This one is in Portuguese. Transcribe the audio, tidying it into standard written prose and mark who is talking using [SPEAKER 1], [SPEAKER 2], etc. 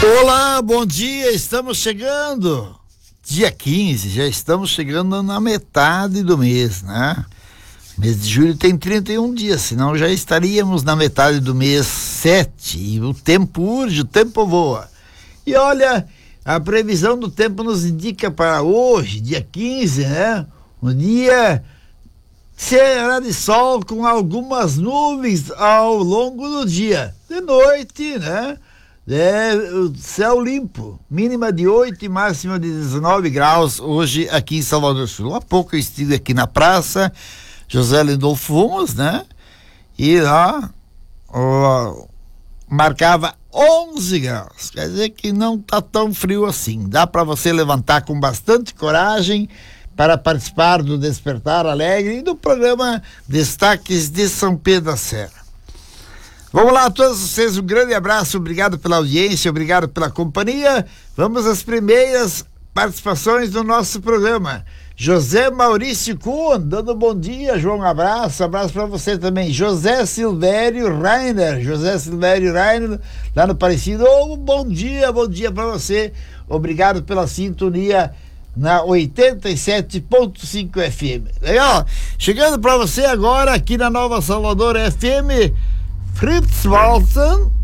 [SPEAKER 1] Olá, bom dia, estamos chegando. Dia 15, já estamos chegando na metade do mês, né? Mês de julho tem 31 dias, senão já estaríamos na metade do mês 7. E o tempo urge, o tempo voa. E olha, a previsão do tempo nos indica para hoje, dia 15, né? Um dia será de sol com algumas nuvens ao longo do dia. De noite, né? Céu limpo, mínima de 8 e máxima de 19 graus hoje aqui em Salvador do Sul. Há pouco eu estive aqui na praça José Lindolfo Fumos, né? E lá marcava 11 graus. Quer dizer que não tá tão frio assim. Dá para você levantar com bastante coragem para participar do Despertar Alegre e do programa Destaques de São Pedro da Serra. Vamos lá a todos vocês, um grande abraço, obrigado pela audiência, obrigado pela companhia. Vamos às primeiras participações do nosso programa. José Maurício Kuhn, dando bom dia, João, abraço para você também. José Silvério Rainer, lá no Aparecido, bom dia para você, obrigado pela sintonia na 87.5 FM. Legal, chegando para você agora aqui na Nova Salvador FM, Fritz Walton